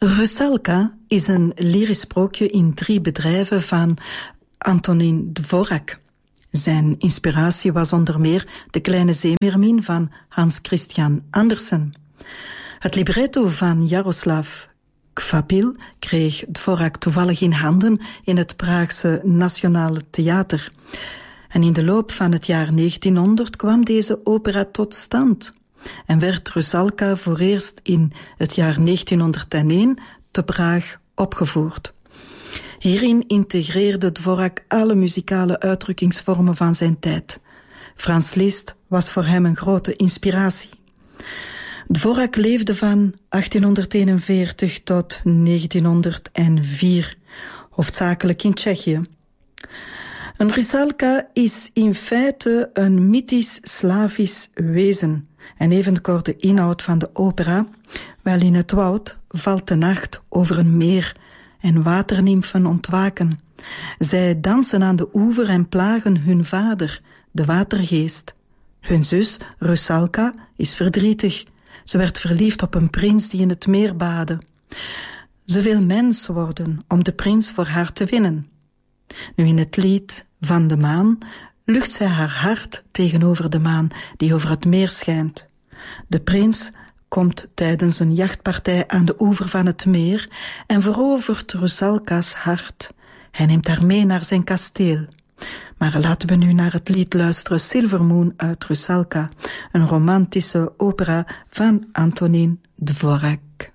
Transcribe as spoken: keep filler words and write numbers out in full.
Rusalka is een lyrisch sprookje in drie bedrijven van Antonín Dvořák. Zijn inspiratie was onder meer De Kleine Zeemeermin van Hans Christian Andersen. Het libretto van Jaroslav Kvapil kreeg Dvořák toevallig in handen in het Praagse Nationale Theater. En in de loop van het jaar negentienhonderd kwam deze opera tot stand en werd Rusalka voor eerst in het jaar negentienhonderdéén te Praag opgevoerd. Hierin integreerde Dvořák alle muzikale uitdrukkingsvormen van zijn tijd. Franz Liszt was voor hem een grote inspiratie. Dvořák leefde van achttienhonderdeenenveertig tot negentienhonderdvier, hoofdzakelijk in Tsjechië. Een Rusalka is in feite een mythisch-slavisch wezen en evengoed de inhoud van de opera, wel in het woud valt de nacht over een meer en waternimfen ontwaken. Zij dansen aan de oever en plagen hun vader, de watergeest. Hun zus, Rusalka, is verdrietig. Ze werd verliefd op een prins die in het meer baadde. Ze wil mens worden om de prins voor haar te winnen. Nu in het lied van de maan lucht zij haar hart tegenover de maan die over het meer schijnt. De prins komt tijdens een jachtpartij aan de oever van het meer en verovert Rusalka's hart. Hij neemt haar mee naar zijn kasteel. Maar laten we nu naar het lied luisteren Silver Moon uit Rusalka, een romantische opera van Antonín Dvořák.